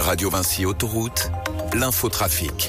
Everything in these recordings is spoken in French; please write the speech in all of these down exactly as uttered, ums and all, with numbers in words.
Radio Vinci Autoroute, l'infotrafic.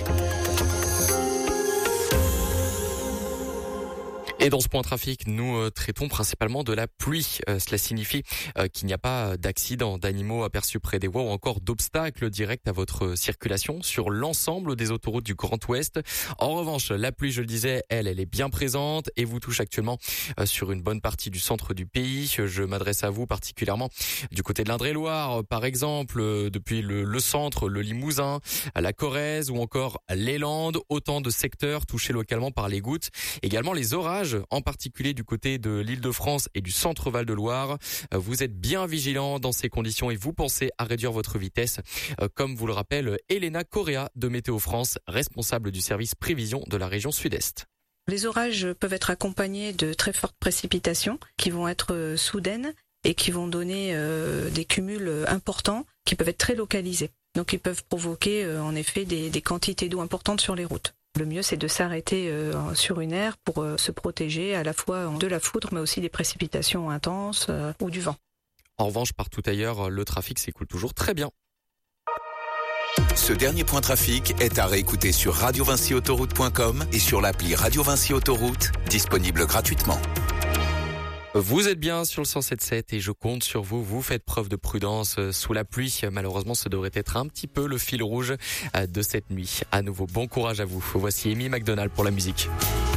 Et dans ce point trafic, nous euh, traitons principalement de la pluie. Euh, cela signifie euh, qu'il n'y a pas d'accidents, d'animaux aperçus près des voies ou encore d'obstacles directs à votre circulation sur l'ensemble des autoroutes du Grand Ouest. En revanche, la pluie, je le disais, elle, elle est bien présente et vous touche actuellement euh, sur une bonne partie du centre du pays. Je m'adresse à vous particulièrement du côté de l'Indre-et-Loire, par exemple, euh, depuis le, le centre, le Limousin, la Corrèze ou encore les Landes. Autant de secteurs touchés localement par les gouttes. Également les orages, en particulier du côté de l'Île-de-France et du centre Val-de-Loire. Vous êtes bien vigilants dans ces conditions et vous pensez à réduire votre vitesse, comme vous le rappelle Elena Correa de Météo France, responsable du service prévision de la région Sud-Est. Les orages peuvent être accompagnés de très fortes précipitations qui vont être soudaines et qui vont donner euh, des cumuls importants qui peuvent être très localisés. Donc ils peuvent provoquer euh, en effet des, des quantités d'eau importantes sur les routes. Le mieux, c'est de s'arrêter euh, sur une aire pour euh, se protéger à la fois de la foudre, mais aussi des précipitations intenses euh, ou du vent. En revanche, partout ailleurs, le trafic s'écoule toujours très bien. Ce dernier point trafic est à réécouter sur radio vinci autoroute point com et sur l'appli Radio Vinci Autoroute, disponible gratuitement. Vous êtes bien sur le cent sept virgule sept et je compte sur vous. Vous faites preuve de prudence sous la pluie. Malheureusement, ce devrait être un petit peu le fil rouge de cette nuit. À nouveau, bon courage à vous. Voici Amy McDonald pour la musique.